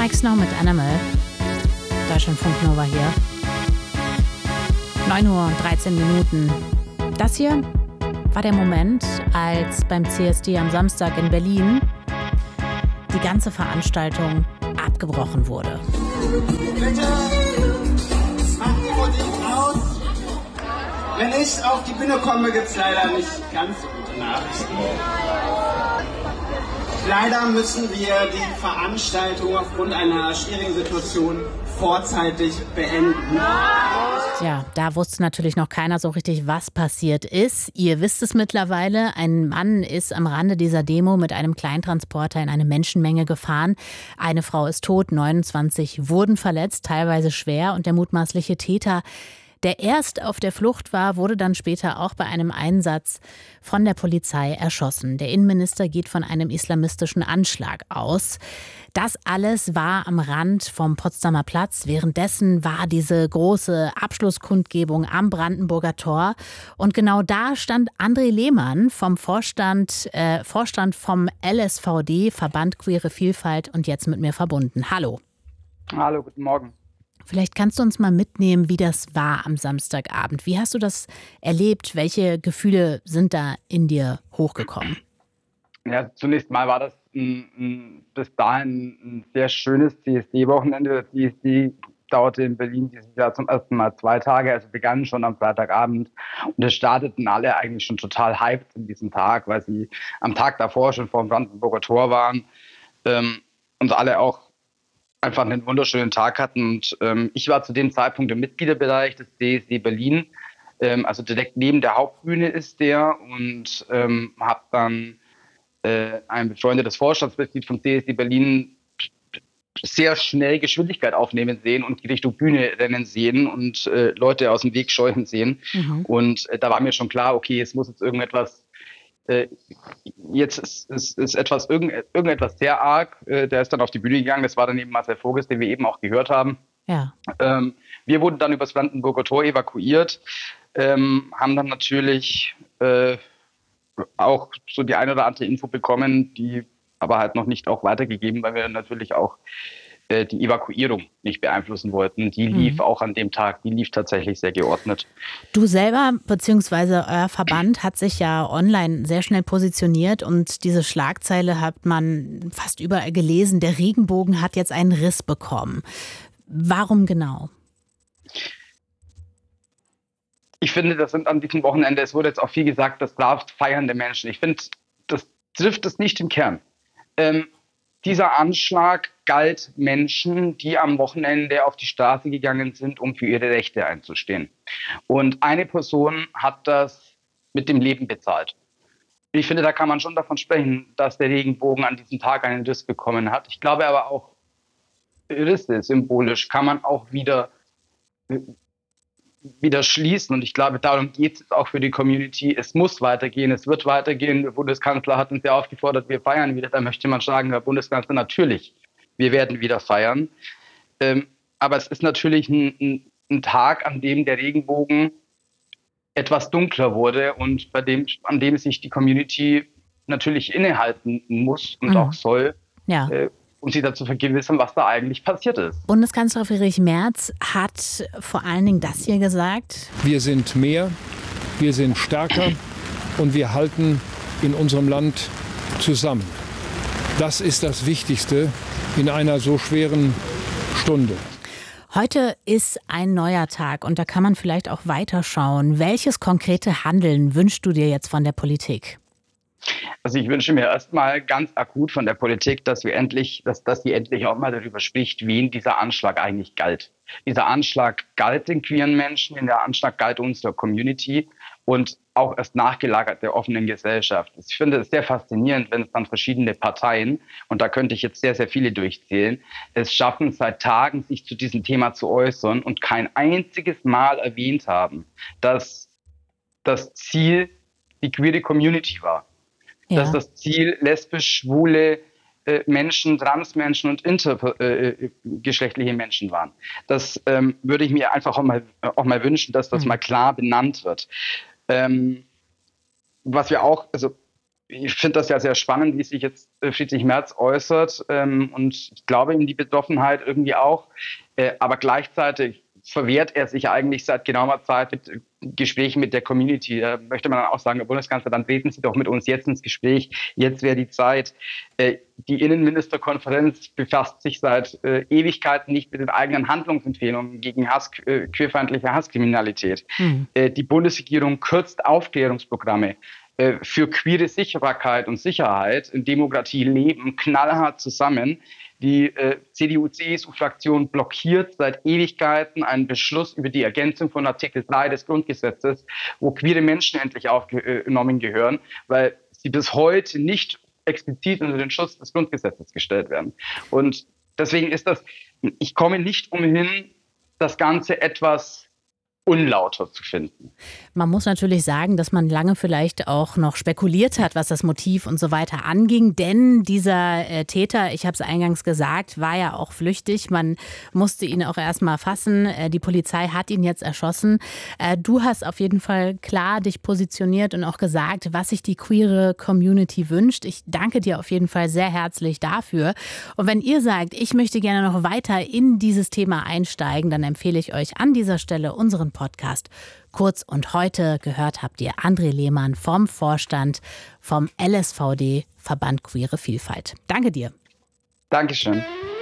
Mike Snow mit Animal. Deutschlandfunk Nova hier. 9 Uhr und 13 Minuten. Das hier war der Moment, als beim CSD am Samstag in Berlin die ganze Veranstaltung abgebrochen wurde. Bitte, macht die Musik aus. Wenn ich auf die Bühne komme, gibt es leider nicht ganz so gute Nachrichten. Leider müssen wir die Veranstaltung aufgrund einer schwierigen Situation vorzeitig beenden. Ja, da wusste natürlich noch keiner so richtig, was passiert ist. Ihr wisst es mittlerweile, ein Mann ist am Rande dieser Demo mit einem Kleintransporter in eine Menschenmenge gefahren. Eine Frau ist tot, 29 wurden verletzt, teilweise schwer. Und der mutmaßliche Täter, der erst auf der Flucht war, wurde dann später auch bei einem Einsatz von der Polizei erschossen. Der Innenminister geht von einem islamistischen Anschlag aus. Das alles war am Rand vom Potsdamer Platz. Währenddessen war diese große Abschlusskundgebung am Brandenburger Tor. Und genau da stand André Lehmann vom Vorstand vom LSVD, Verband Queere Vielfalt, und jetzt mit mir verbunden. Hallo. Hallo, guten Morgen. Vielleicht kannst du uns mal mitnehmen, wie das war am Samstagabend. Wie hast du das erlebt? Welche Gefühle sind da in dir hochgekommen? Ja, zunächst mal war das bis dahin ein sehr schönes CSD-Wochenende. Das CSD dauerte in Berlin dieses Jahr zum ersten Mal 2 Tage, also begannen schon am Freitagabend. Und es starteten alle eigentlich schon total hyped in diesem Tag, weil sie am Tag davor schon vor dem Brandenburger Tor waren und alle auch einfach einen wunderschönen Tag hatten. Und ich war zu dem Zeitpunkt im Mitgliederbereich des CSD Berlin, also direkt neben der Hauptbühne ist der, und habe dann ein befreundetes Vorstandsmitglied vom CSD Berlin sehr schnell Geschwindigkeit aufnehmen sehen und Richtung Bühne rennen sehen und Leute aus dem Weg scheuchen sehen. Mhm. Und da war mir schon klar, okay, es muss jetzt irgendetwas, jetzt ist irgendetwas sehr arg. Der ist dann auf die Bühne gegangen, das war dann eben Marcel Vogels, den wir eben auch gehört haben. Ja. Wir wurden dann übers Brandenburger Tor evakuiert, haben dann natürlich auch so die eine oder andere Info bekommen, die aber halt noch nicht auch weitergegeben, weil wir natürlich auch die Evakuierung nicht beeinflussen wollten. Die lief auch an dem Tag, die lief tatsächlich sehr geordnet. Du selber bzw. euer Verband hat sich ja online sehr schnell positioniert und diese Schlagzeile hat man fast überall gelesen, der Regenbogen hat jetzt einen Riss bekommen. Warum genau? Ich finde, das sind an diesem Wochenende, es wurde jetzt auch viel gesagt, das darf feiernde Menschen. Ich finde, das trifft es nicht im Kern. Dieser Anschlag galt Menschen, die am Wochenende auf die Straße gegangen sind, um für ihre Rechte einzustehen. Und eine Person hat das mit dem Leben bezahlt. Ich finde, da kann man schon davon sprechen, dass der Regenbogen an diesem Tag einen Riss bekommen hat. Ich glaube aber auch, Risse symbolisch kann man auch wieder schließen. Und ich glaube, darum geht es auch für die Community. Es muss weitergehen, es wird weitergehen. Der Bundeskanzler hat uns ja aufgefordert, wir feiern wieder. Da möchte man sagen, Herr Bundeskanzler, natürlich, wir werden wieder feiern. Aber es ist natürlich ein Tag, an dem der Regenbogen etwas dunkler wurde und an dem sich die Community natürlich innehalten muss und auch soll. Ja. Um sie dazu vergewissern, was da eigentlich passiert ist. Bundeskanzler Friedrich Merz hat vor allen Dingen das hier gesagt. Wir sind mehr, wir sind stärker und wir halten in unserem Land zusammen. Das ist das Wichtigste in einer so schweren Stunde. Heute ist ein neuer Tag und da kann man vielleicht auch weiterschauen. Welches konkrete Handeln wünschst du dir jetzt von der Politik? Also ich wünsche mir erstmal ganz akut von der Politik, dass sie endlich auch mal darüber spricht, wen dieser Anschlag eigentlich galt. Dieser Anschlag galt den queeren Menschen, der Anschlag galt unserer Community und auch erst nachgelagert der offenen Gesellschaft. Ich finde es sehr faszinierend, wenn es dann verschiedene Parteien, und da könnte ich jetzt sehr, sehr viele durchzählen, es schaffen, seit Tagen sich zu diesem Thema zu äußern und kein einziges Mal erwähnt haben, dass das Ziel die queere Community war. Ja. Dass das Ziel lesbisch, schwule Menschen, Transmenschen und intergeschlechtliche Menschen waren. Das würde ich mir einfach auch mal wünschen, dass das mal klar benannt wird. Was wir auch, also ich finde das ja sehr spannend, wie sich jetzt Friedrich Merz äußert. Und ich glaube ihm die Betroffenheit irgendwie auch. Aber gleichzeitig verwehrt er sich eigentlich seit geraumer Zeit mit Gesprächen mit der Community. Da möchte man dann auch sagen, Herr Bundeskanzler, dann treten Sie doch mit uns jetzt ins Gespräch. Jetzt wäre die Zeit. Die Innenministerkonferenz befasst sich seit Ewigkeiten nicht mit den eigenen Handlungsempfehlungen gegen queerfeindliche Hasskriminalität. Die Bundesregierung kürzt Aufklärungsprogramme für queere Sichtbarkeit und Sicherheit in Demokratie leben knallhart zusammen. Die CDU-CSU-Fraktion blockiert seit Ewigkeiten einen Beschluss über die Ergänzung von Artikel 3 des Grundgesetzes, wo queere Menschen endlich aufgenommen gehören, weil sie bis heute nicht explizit unter den Schutz des Grundgesetzes gestellt werden. Und deswegen ich komme nicht umhin, das Ganze etwas unlauter zu finden. Man muss natürlich sagen, dass man lange vielleicht auch noch spekuliert hat, was das Motiv und so weiter anging. Denn dieser Täter, ich habe es eingangs gesagt, war ja auch flüchtig. Man musste ihn auch erstmal fassen. Die Polizei hat ihn jetzt erschossen. Du hast auf jeden Fall klar dich positioniert und auch gesagt, was sich die queere Community wünscht. Ich danke dir auf jeden Fall sehr herzlich dafür. Und wenn ihr sagt, ich möchte gerne noch weiter in dieses Thema einsteigen, dann empfehle ich euch an dieser Stelle unseren Podcast Kurz und Heute. Gehört habt ihr André Lehmann vom Vorstand vom LSVD, Verband Queere Vielfalt. Danke dir. Dankeschön.